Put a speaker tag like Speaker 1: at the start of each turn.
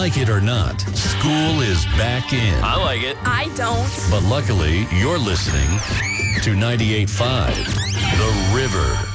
Speaker 1: like it or not, school is back in.
Speaker 2: I like it.
Speaker 3: I don't.
Speaker 1: But luckily, you're listening to 98.5 The River.